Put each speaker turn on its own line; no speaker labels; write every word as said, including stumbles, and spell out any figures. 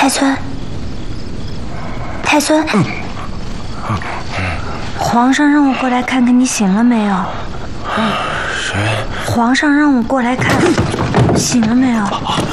太孙，太孙，皇上让我过来看看你醒了没有。
谁？
皇上让我过来看，醒了没有？